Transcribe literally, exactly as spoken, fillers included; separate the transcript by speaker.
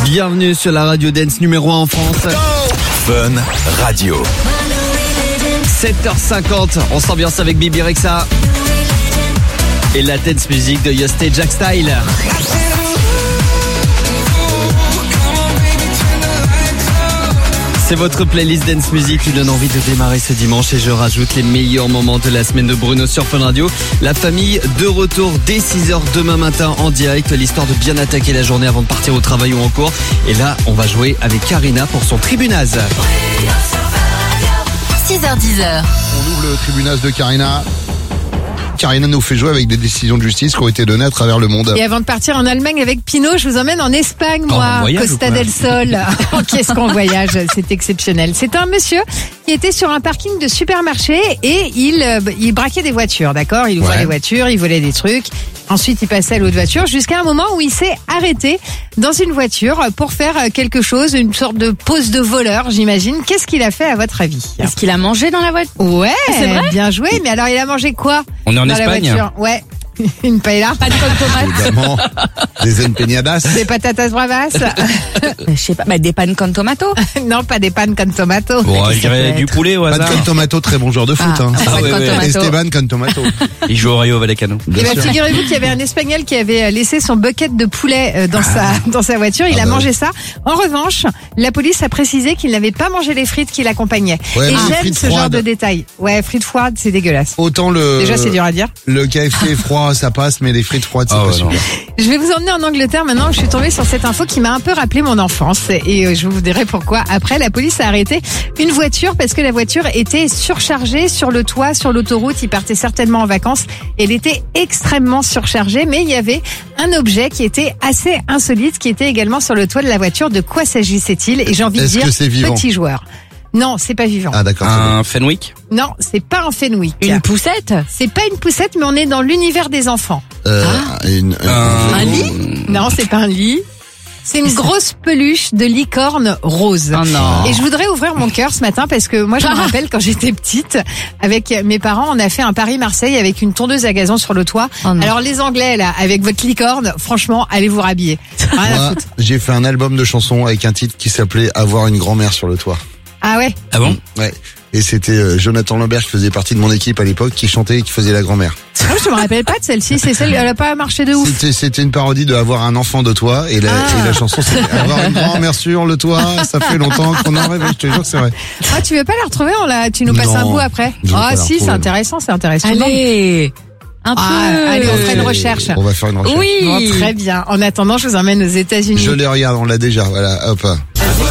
Speaker 1: Bienvenue sur la radio dance numéro un en France.
Speaker 2: Fun Radio.
Speaker 1: sept heures cinquante, on s'ambiance avec Bibi Rexha. Et la dance music de Yoste Jack Style. C'est votre playlist Dance Music qui donne envie de démarrer ce dimanche et je rajoute les meilleurs moments de la semaine de Bruno sur Fun Radio. La famille de retour dès six heures demain matin en direct, l'histoire de bien attaquer la journée avant de partir au travail ou en cours. Et là, on va jouer avec Karina pour son tribunaz.
Speaker 3: six heures dix.
Speaker 4: On ouvre le tribunal de Karina. Karina nous fait jouer avec des décisions de justice qui ont été données à travers le monde.
Speaker 5: Et avant de partir en Allemagne avec Pinot, je vous emmène en Espagne, moi,
Speaker 1: oh,
Speaker 5: Costa del Sol. Oh, qu'est-ce qu'on voyage, c'est exceptionnel. C'est un monsieur qui était sur un parking de supermarché et il, euh, il braquait des voitures, d'accord? Il ouvrait
Speaker 4: Ouais.
Speaker 5: les voitures, il volait des trucs. Ensuite, il passait à l'autre voiture jusqu'à un moment où il s'est arrêté dans une voiture pour faire quelque chose, une sorte de pose de voleur, j'imagine. Qu'est-ce qu'il a fait à votre avis?
Speaker 3: Est-ce qu'il a mangé dans la voiture?
Speaker 5: Ouais,
Speaker 3: c'est vrai
Speaker 5: bien joué. Mais alors, il a mangé quoi?
Speaker 1: On est en
Speaker 5: dans
Speaker 1: Espagne.
Speaker 5: la voiture? Ouais. Une paella,
Speaker 3: Pas de coque tomate?
Speaker 4: Évidemment, des empanadas.
Speaker 5: des patatas bravas.
Speaker 3: Je sais pas, bah, des pannes con tomato.
Speaker 5: Non, pas des pannes con tomato.
Speaker 1: Bon, je
Speaker 3: ça
Speaker 1: dirais
Speaker 3: peut
Speaker 1: du
Speaker 3: être
Speaker 1: poulet au
Speaker 4: Pas de
Speaker 1: hasard.
Speaker 4: con tomato, très bon joueur de foot.
Speaker 3: Ah,
Speaker 4: hein.
Speaker 3: pas de
Speaker 1: ouais,
Speaker 3: con
Speaker 1: ouais.
Speaker 3: tomato.
Speaker 4: Esteban con tomato.
Speaker 1: Il joue au Rayo Vallecano.
Speaker 4: Bien
Speaker 5: Eh ben,
Speaker 4: sûr.
Speaker 5: figurez-vous qu'il y avait un Espagnol qui avait laissé son bucket de poulet euh, dans sa dans sa voiture. Il
Speaker 4: Ah
Speaker 5: a
Speaker 4: bah
Speaker 5: mangé ça. En revanche, la police a précisé qu'il n'avait pas mangé les frites qui l'accompagnaient.
Speaker 4: Ouais,
Speaker 5: Et
Speaker 4: mais les
Speaker 5: j'aime
Speaker 4: frites
Speaker 5: ce genre
Speaker 4: froides.
Speaker 5: de détails. Ouais, frites froides, c'est dégueulasse.
Speaker 4: Autant le.
Speaker 5: Déjà, c'est dur à dire.
Speaker 4: Le K F C froid, ça passe, mais les frites froides, c'est
Speaker 1: Ah
Speaker 4: pas
Speaker 1: ouais,
Speaker 4: super.
Speaker 1: non.
Speaker 5: Je vais vous emmener en Angleterre maintenant. Je suis tombée sur cette info qui m'a un peu rappelé mon enfance et euh, je vous dirai pourquoi. Après, la police a arrêté une voiture parce que la voiture était surchargée sur le toit, sur l'autoroute. Il partait certainement en vacances. Elle était extrêmement surchargée, mais il y avait un objet qui était assez insolite qui était également sur le toit de la voiture. De quoi s'agissait-il? Et j'ai envie de
Speaker 4: Est-ce
Speaker 5: dire
Speaker 4: que c'est vivant?
Speaker 5: petit joueur. Non, c'est pas vivant.
Speaker 4: Ah d'accord. c'est bon.
Speaker 1: Un Fenwick.
Speaker 5: Non, c'est pas un Fenwick.
Speaker 3: Une poussette?
Speaker 5: C'est pas une poussette, mais on est dans l'univers des enfants.
Speaker 4: Euh, une,
Speaker 1: Un-
Speaker 3: Un lit?
Speaker 5: Non, c'est pas un lit. C'est une grosse peluche de licorne rose.
Speaker 3: Oh non.
Speaker 5: Et je voudrais ouvrir mon cœur ce matin parce que moi je me rappelle quand j'étais petite, avec mes parents, on a fait un Paris-Marseille avec une tondeuse à gazon sur le toit.
Speaker 3: Oh non.
Speaker 5: Alors les Anglais là, avec votre licorne, franchement, allez vous rhabiller. Rien à
Speaker 4: Moi,
Speaker 5: foutre.
Speaker 4: j'ai fait un album de chansons avec un titre qui s'appelait Avoir une grand-mère sur le toit.
Speaker 5: Ah ouais.
Speaker 1: Ah bon?
Speaker 4: Ouais. Et c'était euh, Jonathan Lambert qui faisait partie de mon équipe à l'époque, qui chantait et qui faisait la grand-mère.
Speaker 5: Moi je me rappelle pas de celle-ci, c'est celle, elle a pas marché de ouf.
Speaker 4: C'était, c'était une parodie de Avoir un enfant de toi et la,
Speaker 5: Ah.
Speaker 4: et la chanson c'était Avoir une grand-mère sur le toit, ça fait longtemps qu'on en rêve, je te jure que c'est vrai.
Speaker 5: Ah tu veux pas la retrouver? On la, tu nous passes un
Speaker 4: Non,
Speaker 5: bout après.
Speaker 4: je veux pas
Speaker 5: Ah
Speaker 4: la
Speaker 5: si, c'est
Speaker 4: retrouver.
Speaker 5: intéressant, c'est intéressant.
Speaker 3: Allez! Un peu.
Speaker 5: Ah, allez, on fera une recherche.
Speaker 4: On va faire une recherche.
Speaker 3: Oui.
Speaker 5: Bon, très bien. En attendant, je vous emmène aux États-Unis.
Speaker 4: Je les regarde, on l'a déjà, voilà, hop.